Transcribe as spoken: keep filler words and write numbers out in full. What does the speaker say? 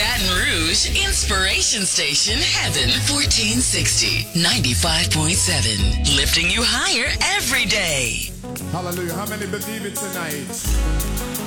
Baton Rouge, Inspiration Station, Heaven, fourteen sixty, ninety-five point seven. Lifting you higher every day. Hallelujah. How many believe it tonight?